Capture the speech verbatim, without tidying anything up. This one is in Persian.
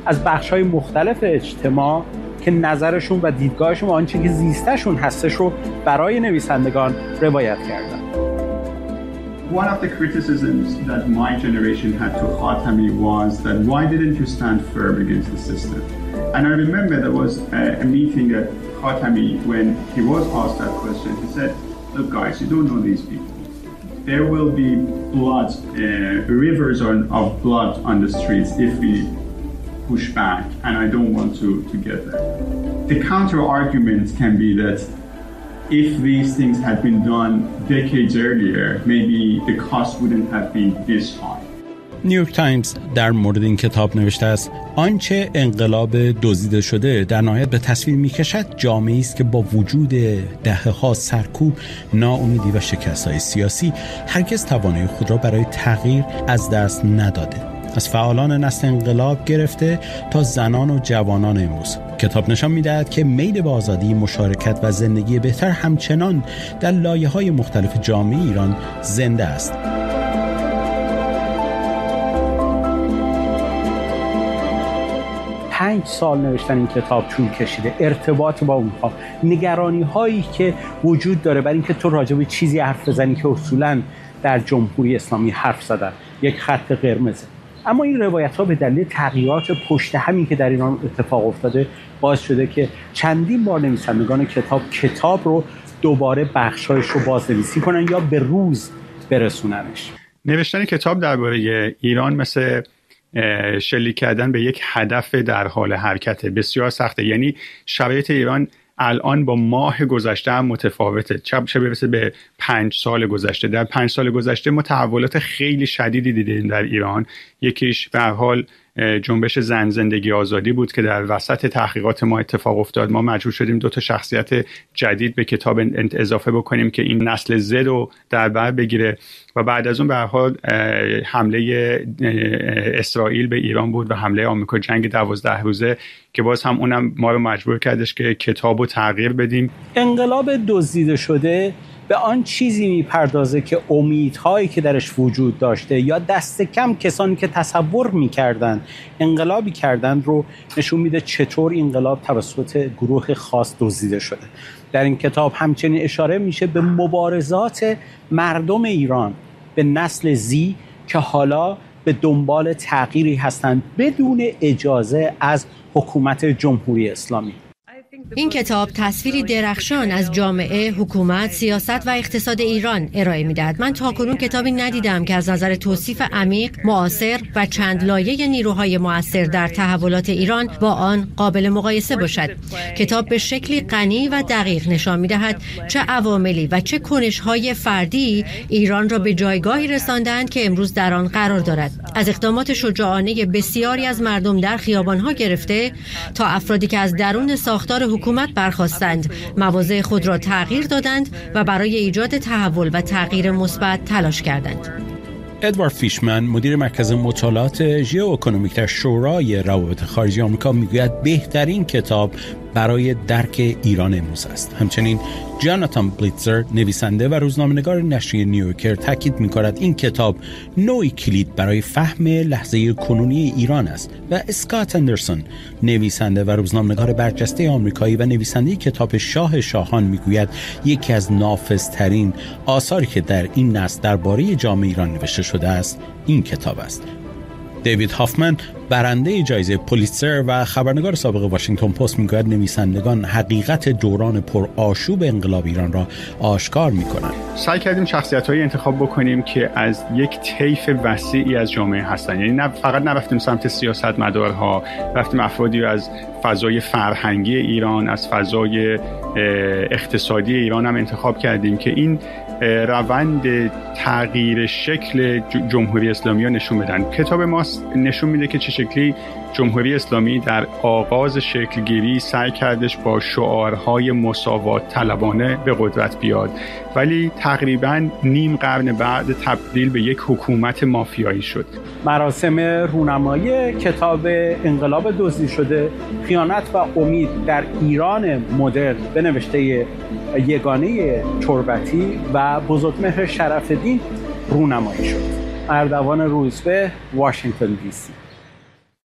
از بخش‌های مختلف اجتماع که نظرشون و دیدگاهشون و آنچه که زیستشون هستش رو برای نویسندگان روایت کردن. One of the criticisms that my generation had to Khatami was that why didn't you stand firm against the system? And I remember there was a, a meeting at Khatami when he was asked that question. He said, look guys, you don't know these people. There will be blood, uh, rivers of blood on the streets if we push back, and I don't want to, to get there. The counter argument can be that if these things had been done decades earlier, maybe the cost wouldn't have been this high. نیویورک تایمز در مورد این کتاب نوشته است آنچه انقلاب دزدیده شده در نهایت به تصویر می‌کشد جامعه‌ای است که با وجود دهه‌ها سرکوب، ناامیدی و شکست‌های سیاسی هرگز توانایی خود را برای تغییر از دست نداده. از فعالان نسل انقلاب گرفته تا زنان و جوانان امروز. کتاب نشان می‌دهد که میل به آزادی، مشارکت و زندگی بهتر همچنان در لایه‌های مختلف جامعه ایران زنده است. پنج سال نوشتن این کتاب طول کشیده. ارتباط با اونها، نگرانی هایی که وجود داره برای اینکه تو راجع به چیزی حرف بزنی که اصولاً در جمهوری اسلامی حرف زدن، یک خط قرمزه. اما این روایت ها به دلیل تغییرات پشت همی که در ایران اتفاق افتاده باعث شده که چندین بار نویسندگان کتاب کتاب رو دوباره بخشایش رو بازنویسی کنن یا به روز برسوننش. نوشتن کتاب درباره ایران مثل شلیک کردن به یک هدف در حال حرکت بسیار سخته. یعنی شرایط ایران الان با ماه گذشته هم متفاوته، چه برسه به پنج سال گذشته. در پنج سال گذشته ما تحولات خیلی شدیدی دیدیم در ایران. یکیش به هر حال جنبش زن زندگی آزادی بود که در وسط تحقیقات ما اتفاق افتاد. ما مجبور شدیم دو تا شخصیت جدید به کتاب اضافه بکنیم که این نسل زد رو در بر بگیره و بعد از اون به هر حال حمله اسرائیل به ایران بود و حمله آمریکا، جنگ دوازده روزه که باز هم اونم ما رو مجبور کردش که کتابو تغییر بدیم. انقلاب دزدیده شده به آن چیزی میپردازه که امیدهایی که درش وجود داشته یا دست کم کسانی که تصور میکردن انقلابی کردن رو نشون میده چطور انقلاب توسط گروه خاص دزدیده شده. در این کتاب همچنین اشاره میشه به مبارزات مردم ایران، به نسل زی که حالا به دنبال تغییری هستند بدون اجازه از حکومت جمهوری اسلامی. این کتاب تصویری درخشان از جامعه، حکومت، سیاست و اقتصاد ایران ارائه می‌دهد. من تاکنون کتابی ندیدم که از نظر توصیف عمیق، معاصر و چند لایه نیروهای مؤثر در تحولات ایران با آن قابل مقایسه باشد. کتاب به شکلی غنی و دقیق نشان می‌دهد چه عواملی و چه کنش‌های فردی ایران را به جایگاهی رساندند که امروز در آن قرار دارد. از اقدامات شجاعانه بسیاری از مردم در خیابان‌ها گرفته تا افرادی که از درون ساختار حکومت برخاستند، مواضع خود را تغییر دادند و برای ایجاد تحول و تغییر مثبت تلاش کردند. ادوارد فیشمن، مدیر مرکز مطالعات ژئواکونومیک در شورای روابط خارجی آمریکا، میگوید بهترین کتاب برای درک ایران امروز است. همچنین جاناتان بلیتزر، نویسنده و روزنامه‌نگار نشریه نیویورکر، تاکید می‌کند این کتاب نوعی کلید برای فهم لحظه کنونی ایران است و اسکات اندرسون، نویسنده و روزنامه‌نگار برجسته آمریکایی و نویسنده کتاب شاه شاهان، میگوید یکی از نافذترین آثاری که در این نسل درباره جامعه ایران نوشته شده است این کتاب است. دیوید هافمن، برنده جایزه پولیتزر و خبرنگار سابق واشنگتن پست، میگوید نویسندگان حقیقت دوران پرآشوب انقلاب ایران را آشکار میکنند. سعی کردیم شخصیت‌هایی انتخاب بکنیم که از یک طیف وسیعی از جامعه هستند. یعنی نه فقط نرفتیم سمت سیاستمدارها، رفتیم افرادی از فضای فرهنگی ایران، از فضای اقتصادی ایران هم انتخاب کردیم که این روند تغییر شکل جمهوری اسلامی رو نشون بدن. کتاب ما نشون میده که چه شکلی جمهوری اسلامی در آغاز شکلگیری سعی کردش با شعارهای مساوات طلبانه به قدرت بیاد، ولی تقریباً نیم قرن بعد تبدیل به یک حکومت مافیایی شد. مراسم رونمایی کتاب انقلاب دزدیده شده، خیانت و امید در ایران مدرن به نوشته یگانه تربتی و بزرگمهر شرف‌الدین رونمایی شد. اردوان روزبه، واشنگتن دی سی.